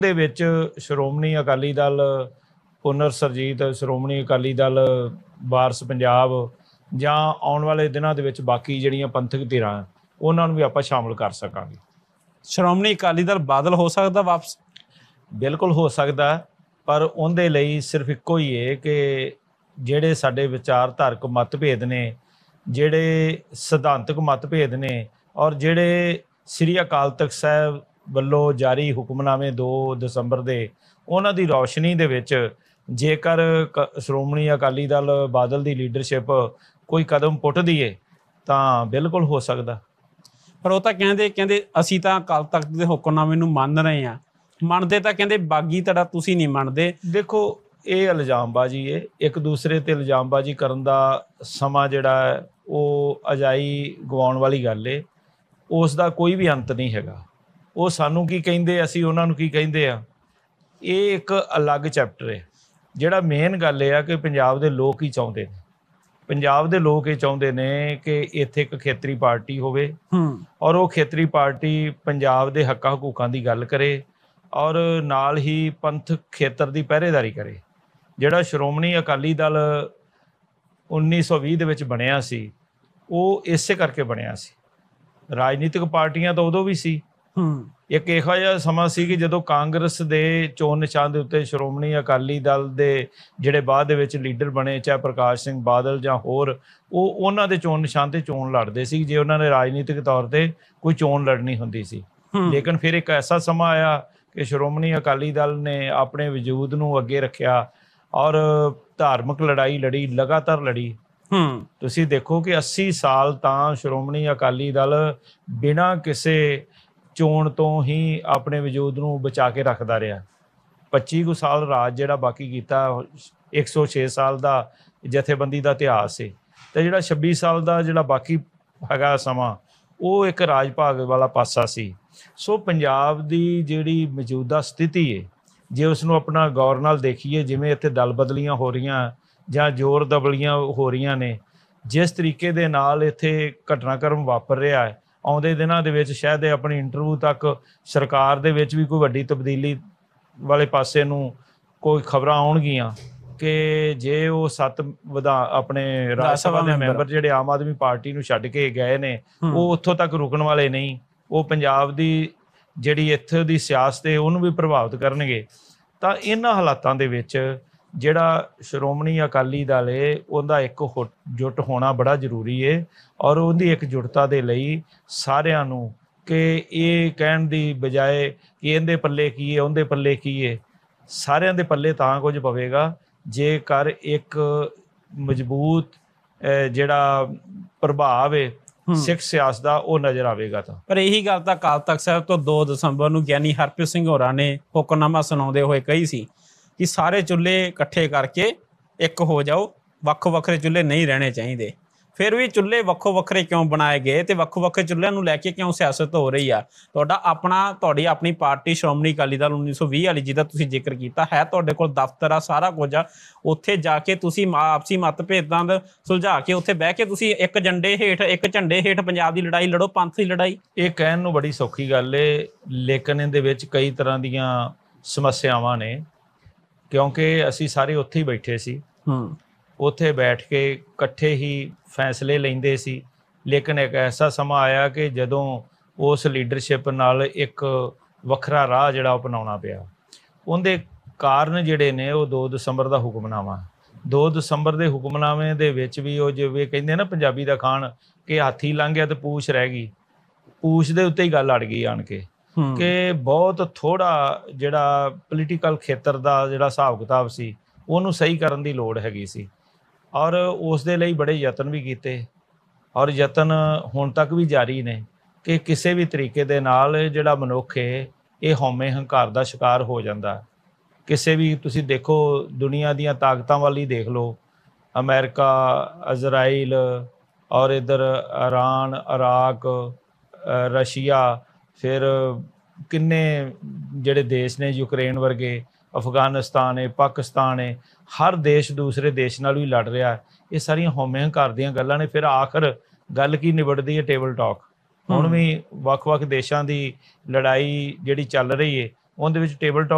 ਦੇ ਵਿੱਚ ਸ਼੍ਰੋਮਣੀ ਅਕਾਲੀ ਦਲ, ਪੁਨਰ ਸਰਜੀਤ, ਸ਼੍ਰੋਮਣੀ ਅਕਾਲੀ ਦਲ, ਵਾਰਸ ਪੰਜਾਬ ਜਾਂ ਆਉਣ ਵਾਲੇ ਦਿਨਾਂ ਦੇ ਵਿੱਚ ਬਾਕੀ ਜਿਹੜੀਆਂ ਪੰਥਕ ਧਿਰਾਂ ਉਹਨਾਂ ਨੂੰ ਵੀ ਆਪਾਂ ਸ਼ਾਮਲ ਕਰ ਸਕਾਂਗੇ। ਸ਼੍ਰੋਮਣੀ ਅਕਾਲੀ ਦਲ ਬਾਦਲ ਹੋ ਸਕਦਾ ਵਾਪਸ? ਬਿਲਕੁਲ ਹੋ ਸਕਦਾ, ਪਰ ਉਹਦੇ ਲਈ ਸਿਰਫ ਇੱਕੋ ਹੀ ਹੈ ਕਿ ਜਿਹੜੇ ਸਾਡੇ ਵਿਚਾਰਧਾਰਕ ਮਤਭੇਦ ਨੇ, ਜਿਹੜੇ ਸਿਧਾਂਤਕ ਮਤਭੇਦ ਨੇ, ਔਰ ਜਿਹੜੇ ਸ੍ਰੀ ਅਕਾਲ ਤਖਤ ਸਾਹਿਬ ਵੱਲੋਂ ਜਾਰੀ ਹੁਕਮਨਾਮੇ 2 ਦਸੰਬਰ ਦੇ, ਉਹਨਾਂ ਦੀ ਰੌਸ਼ਨੀ ਦੇ ਵਿੱਚ ਜੇਕਰ ਸ਼੍ਰੋਮਣੀ ਅਕਾਲੀ ਦਲ ਬਾਦਲ ਦੀ ਲੀਡਰਸ਼ਿਪ ਕੋਈ ਕਦਮ ਪੁੱਟਦੀ ਏ ਤਾਂ ਬਿਲਕੁਲ ਹੋ ਸਕਦਾ। ਪਰ ਉਹ ਤਾਂ ਕਹਿੰਦੇ ਅਸੀਂ ਤਾਂ ਅਕਾਲ ਤਖਤ ਦੇ ਹੁਕਮਨਾਮੇ ਨੂੰ ਮੰਨ ਰਹੇ ਹਾਂ। ਮੰਨਦੇ ਤਾਂ ਕਹਿੰਦੇ ਬਾਗੀ ਧੜਾ ਤੁਸੀਂ ਨਹੀਂ ਮੰਨਦੇ। ਦੇਖੋ, ਇਹ ਇਲਜ਼ਾਮਬਾਜ਼ੀ ਏ, ਇੱਕ ਦੂਸਰੇ ਤੇ ਇਲਜ਼ਾਮਬਾਜ਼ੀ ਕਰਨ ਦਾ ਸਮਾਂ ਜਿਹੜਾ ਹੈ ਉਹ ਅਜਾਈ ਗਵਾਉਣ ਵਾਲੀ ਗੱਲ ਏ। ਉਸ ਦਾ ਕੋਈ ਵੀ ਅੰਤ ਨਹੀਂ ਹੈਗਾ। ਉਹ ਸਾਨੂੰ ਕੀ ਕਹਿੰਦੇ, ਅਸੀਂ ਉਹਨਾਂ ਨੂੰ ਕੀ ਕਹਿੰਦੇ ਆ, ਇਹ ਇੱਕ ਅਲੱਗ ਚੈਪਟਰ ਹੈ। ਜਿਹੜਾ ਮੇਨ ਗੱਲ ਇਹ ਆ ਕਿ ਪੰਜਾਬ ਦੇ ਲੋਕ ਹੀ ਚਾਹੁੰਦੇ ਨੇ, ਪੰਜਾਬ ਦੇ ਲੋਕ ਇਹ ਚਾਹੁੰਦੇ ਨੇ ਕਿ ਇੱਥੇ ਇੱਕ ਖੇਤਰੀ ਪਾਰਟੀ ਹੋਵੇ ਔਰ ਉਹ ਖੇਤਰੀ ਪਾਰਟੀ ਪੰਜਾਬ ਦੇ ਹੱਕਾਂ ਹਕੂਕਾਂ ਦੀ ਗੱਲ ਕਰੇ ਔਰ ਨਾਲ ਹੀ ਪੰਥਕ ਖੇਤਰ ਦੀ ਪਹਿਰੇਦਾਰੀ ਕਰੇ। ਜਿਹੜਾ ਸ਼੍ਰੋਮਣੀ ਅਕਾਲੀ ਦਲ 1920 ਦੇ ਵਿੱਚ ਬਣਿਆ ਸੀ, ਉਹ ਇਸੇ ਕਰਕੇ ਬਣਿਆ ਸੀ। ਰਾਜਨੀਤਿਕ ਪਾਰਟੀਆਂ ਤਾਂ ਉਦੋਂ ਵੀ ਸੀ। ਇੱਕ ਇਹੋ ਜਿਹਾ ਸਮਾਂ ਸੀ ਕਿ ਜਦੋਂ ਕਾਂਗਰਸ ਦੇ ਚੋਣ ਨਿਸ਼ਾਨ ਦੇ ਉੱਤੇ ਸ਼੍ਰੋਮਣੀ ਅਕਾਲੀ ਦਲ ਦੇ ਜਿਹੜੇ ਬਾਅਦ ਦੇ ਵਿੱਚ ਲੀਡਰ ਬਣੇ, ਚਾਹੇ ਪ੍ਰਕਾਸ਼ ਸਿੰਘ ਬਾਦਲ ਜਾਂ ਹੋਰ, ਉਹ ਉਹਨਾਂ ਦੇ ਚੋਣ ਨਿਸ਼ਾਨ ਤੇ ਚੋਣ ਲੜਦੇ ਸੀ ਜੇ ਉਹਨਾਂ ਨੇ ਰਾਜਨੀਤਿਕ ਤੌਰ ਤੇ ਕੋਈ ਚੋਣ ਲੜਨੀ ਹੁੰਦੀ ਸੀ। ਲੇਕਿਨ ਫਿਰ ਇੱਕ ਐਸਾ ਸਮਾਂ ਆਇਆ ਕਿ ਸ਼੍ਰੋਮਣੀ ਅਕਾਲੀ ਦਲ ਨੇ ਆਪਣੇ ਵਜੂਦ ਨੂੰ ਅੱਗੇ ਰੱਖਿਆ ਔਰ ਧਾਰਮਿਕ ਲੜਾਈ ਲੜੀ, ਲਗਾਤਾਰ ਲੜੀ। ਤੁਸੀਂ ਦੇਖੋ ਕਿ 80 ਸਾਲ ਤਾਂ ਸ਼੍ਰੋਮਣੀ ਅਕਾਲੀ ਦਲ ਬਿਨਾਂ ਕਿਸੇ ਚੋਣ ਤੋਂ ਹੀ ਆਪਣੇ ਵਜੂਦ ਨੂੰ ਬਚਾ ਕੇ ਰੱਖਦਾ ਰਿਹਾ। 25 ਕੁ ਸਾਲ ਰਾਜ ਜਿਹੜਾ ਬਾਕੀ ਕੀਤਾ, 106 ਸਾਲ ਦਾ ਜਥੇਬੰਦੀ ਦਾ ਇਤਿਹਾਸ ਹੈ, ਤੇ ਜਿਹੜਾ 26 ਸਾਲ ਦਾ ਜਿਹੜਾ ਬਾਕੀ ਹੈਗਾ ਸਮਾਂ, ਉਹ ਇੱਕ ਰਾਜ ਭਾਗ ਵਾਲਾ ਪਾਸਾ ਸੀ। ਸੋ ਪੰਜਾਬ ਦੀ ਜਿਹੜੀ ਮੌਜੂਦਾ ਸਥਿਤੀ ਹੈ, ਜੇ ਉਸ ਨੂੰ ਆਪਣਾ ਗੌਰ ਨਾਲ ਦੇਖੀਏ, ਜਿਵੇਂ ਇੱਥੇ ਦਲ ਬਦਲੀਆਂ ਹੋ ਰਹੀਆਂ ਜਾਂ ਜ਼ੋਰ ਦਬਲੀਆਂ ਹੋ ਰਹੀਆਂ ਨੇ, ਜਿਸ ਤਰੀਕੇ ਦੇ ਨਾਲ ਇੱਥੇ ਘਟਨਾਕ੍ਰਮ ਵਾਪਰ ਰਿਹਾ ਹੈ, ਆਉਂਦੇ ਦਿਨਾਂ ਦੇ ਵਿੱਚ ਸ਼ਾਇਦ ਇਹ ਆਪਣੀ ਇੰਟਰਵਿਊ ਤੱਕ ਸਰਕਾਰ ਦੇ ਵਿੱਚ ਵੀ ਕੋਈ ਵੱਡੀ ਤਬਦੀਲੀ ਵਾਲੇ ਪਾਸੇ ਨੂੰ ਕੋਈ ਖਬਰਾਂ ਆਉਣਗੀਆਂ ਕਿ ਜੇ ਉਹ 7 ਆਪਣੇ ਰਾਜ ਸਭਾ ਦੇ ਮੈਂਬਰ ਜਿਹੜੇ ਆਮ ਆਦਮੀ ਪਾਰਟੀ ਨੂੰ ਛੱਡ ਕੇ ਗਏ ਨੇ, ਉਹ ਉੱਥੋਂ ਤੱਕ ਰੁਕਣ ਵਾਲੇ ਨਹੀਂ। ਉਹ ਪੰਜਾਬ ਦੀ ਜਿਹੜੀ ਇੱਥੇ ਦੀ ਸਿਆਸਤ ਹੈ ਉਹਨੂੰ ਵੀ ਪ੍ਰਭਾਵਿਤ ਕਰਨਗੇ। ਤਾਂ ਇਹਨਾਂ ਹਾਲਾਤਾਂ ਦੇ ਵਿੱਚ ਜਿਹੜਾ ਸ਼੍ਰੋਮਣੀ ਅਕਾਲੀ ਦਲ ਹੈ, ਉਹਦਾ ਇੱਕ ਜੁੱਟ ਹੋਣਾ ਬੜਾ ਜ਼ਰੂਰੀ ਹੈ ਔਰ ਉਹਦੀ ਇੱਕ ਜੁਟਤਾ ਦੇ ਲਈ ਸਾਰਿਆਂ ਨੂੰ ਕਿ ਇਹ ਕਹਿਣ ਦੀ ਬਜਾਏ ਕਿ ਇਹਦੇ ਪੱਲੇ ਕੀ ਹੈ, ਉਹਦੇ ਪੱਲੇ ਕੀ ਹੈ, ਸਾਰਿਆਂ ਦੇ ਪੱਲੇ ਤਾਂ ਕੁਝ ਪਵੇਗਾ ਜੇਕਰ ਇੱਕ ਮਜ਼ਬੂਤ ਜਿਹੜਾ ਪ੍ਰਭਾਵ ਹੈ ਸਿੱਖ ਸਿਆਸਤ ਦਾ ਉਹ ਨਜ਼ਰ ਆਵੇਗਾ। ਤਾਂ ਪਰ ਇਹੀ ਗੱਲ ਤਾਂ ਅਕਾਲ ਤਖਤ ਸਾਹਿਬ ਤੋਂ 2 ਦਸੰਬਰ ਨੂੰ ਗਿਆਨੀ ਹਰਪ੍ਰੀਤ ਸਿੰਘ ਹੋਰਾਂ ਨੇ ਹੁਕਮਨਾਮਾ ਸੁਣਾਉਂਦੇ ਹੋਏ ਕਹੀ ਸੀ ਕਿ ਸਾਰੇ ਚੁੱਲ੍ਹੇ ਇਕੱਠੇ ਕਰਕੇ ਇੱਕ ਹੋ ਜਾਓ, ਵੱਖੋ ਵੱਖਰੇ ਚੁੱਲ੍ਹੇ ਨਹੀਂ ਰਹਿਣੇ ਚਾਹੀਦੇ। ਫਿਰ ਵੀ ਚੁੱਲ੍ਹੇ ਵੱਖੋ ਵੱਖਰੇ ਕਿਉਂ ਬਣਾਏ ਗਏ ਤੇ ਵੱਖੋ ਵੱਖਰੇ ਚੁੱਲ੍ਹਿਆਂ ਨੂੰ ਲੈ ਕੇ ਕਿਉਂ ਸਿਆਸਤ ਹੋ ਰਹੀ ਆ? ਤੁਹਾਡੀ ਆਪਣੀ ਪਾਰਟੀ ਸ਼੍ਰੋਮਣੀ ਅਕਾਲੀ ਦਲ 1920 ਵਾਲੀ ਜਿਹਦਾ ਤੁਸੀਂ ਜ਼ਿਕਰ ਕੀਤਾ ਹੈ, ਤੁਹਾਡੇ ਕੋਲ ਦਫ਼ਤਰ ਆ, ਸਾਰਾ ਕੁਝ ਆ। ਉੱਥੇ ਜਾ ਕੇ ਤੁਸੀਂ ਆਪਸੀ ਮਤਭੇਦਾਂ ਦਾ ਸੁਲਝਾ ਕੇ ਉੱਥੇ ਬਹਿ ਕੇ ਤੁਸੀਂ ਇੱਕ ਝੰਡੇ ਹੇਠ ਪੰਜਾਬ ਦੀ ਲੜਾਈ ਲੜੋ, ਪੰਥ ਦੀ ਲੜਾਈ। ਇਹ ਕਹਿਣ ਨੂੰ ਬੜੀ ਸੌਖੀ ਗੱਲ ਏ, ਲੇਕਿਨ ਇਹਦੇ ਵਿੱਚ ਕਈ ਤਰ੍ਹਾਂ ਦੀਆਂ ਸਮੱਸਿਆਵਾਂ ਨੇ, ਕਿਉਂਕਿ ਅਸੀਂ ਸਾਰੇ ਉੱਥੇ ਹੀ ਬੈਠੇ ਸੀ। ਉੱਥੇ ਬੈਠ ਕੇ ਇਕੱਠੇ ਹੀ ਫੈਸਲੇ ਲੈਂਦੇ ਸੀ। ਲੇਕਿਨ ਇੱਕ ਐਸਾ ਸਮਾਂ ਆਇਆ ਕਿ ਜਦੋਂ ਉਸ ਲੀਡਰਸ਼ਿਪ ਨਾਲ ਇੱਕ ਵੱਖਰਾ ਰਾਹ ਜਿਹੜਾ ਅਪਣਾਉਣਾ ਪਿਆ। ਉਹਦੇ ਕਾਰਨ ਜਿਹੜੇ ਨੇ ਉਹ 2 ਦਸੰਬਰ ਦਾ ਹੁਕਮਨਾਮਾ, 2 ਦਸੰਬਰ ਦੇ ਹੁਕਮਨਾਮੇ ਦੇ ਵਿੱਚ ਵੀ ਉਹ ਜਿਵੇਂ ਕਹਿੰਦੇ ਨਾ ਪੰਜਾਬੀ ਦਾ ਖਾਣ ਕਿ ਹਾਥੀ ਲੰਘ ਗਿਆ ਤੇ ਪੂਛ ਰਹਿ ਗਈ, ਪੂਛ ਦੇ ਉੱਤੇ ਹੀ ਗੱਲ ਅੜ ਗਈ ਆਣ ਕੇ ਕਿ ਬਹੁਤ ਥੋੜ੍ਹਾ ਜਿਹੜਾ ਪੋਲੀਟੀਕਲ ਖੇਤਰ ਦਾ ਜਿਹੜਾ ਹਿਸਾਬ ਕਿਤਾਬ ਸੀ ਉਹਨੂੰ ਸਹੀ ਕਰਨ ਦੀ ਲੋੜ ਹੈਗੀ ਸੀ ਔਰ ਉਸ ਦੇ ਲਈ ਬੜੇ ਯਤਨ ਵੀ ਕੀਤੇ ਔਰ ਯਤਨ ਹੁਣ ਤੱਕ ਵੀ ਜਾਰੀ ਨੇ ਕਿ ਕਿਸੇ ਵੀ ਤਰੀਕੇ ਦੇ ਨਾਲ ਜਿਹੜਾ ਮਨੁੱਖ ਹੈ ਇਹ ਹਉਮੈ ਹੰਕਾਰ ਦਾ ਸ਼ਿਕਾਰ ਹੋ ਜਾਂਦਾ। ਕਿਸੇ ਵੀ ਤੁਸੀਂ ਦੇਖੋ ਦੁਨੀਆ ਦੀਆਂ ਤਾਕਤਾਂ ਵੱਲ ਹੀ ਦੇਖ ਲਓ, ਅਮਰੀਕਾ, ਇਜ਼ਰਾਈਲ ਔਰ ਇੱਧਰ ਈਰਾਨ, ਇਰਾਕ, ਰਸ਼ੀਆ, ਫਿਰ ਕਿੰਨੇ ਜਿਹੜੇ ਦੇਸ਼ ਨੇ, ਯੂਕਰੇਨ ਵਰਗੇ, ਅਫਗਾਨਿਸਤਾਨ ਹੈ, ਪਾਕਿਸਤਾਨ ਹੈ, ਹਰ ਦੇਸ਼ ਦੂਸਰੇ ਦੇਸ਼ ਨਾਲ ਵੀ ਲੜ ਰਿਹਾ। ਇਹ ਸਾਰੀਆਂ ਹਉਮੈ ਹੰਕਾਰ ਦੀਆਂ ਗੱਲਾਂ ਨੇ। ਫਿਰ ਆਖਰ ਗੱਲ ਕੀ ਨਿਬੜਦੀ ਹੈ? Table talk. ਹੁਣ ਵੀ ਵੱਖ-ਵੱਖ ਦੇਸ਼ਾਂ ਦੀ ਲੜਾਈ ਜਿਹੜੀ ਚੱਲ ਰਹੀ ਹੈ ਉਹਦੇ ਵਿੱਚ ਟੇਬਲ ਟਾਕ